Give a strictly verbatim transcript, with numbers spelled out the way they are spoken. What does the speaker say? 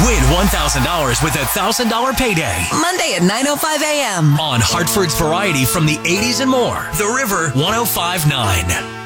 Win one thousand dollars with a one thousand dollars payday. Monday at nine oh five a.m. On Hartford's Variety from the eighties and more. The River one oh five point nine.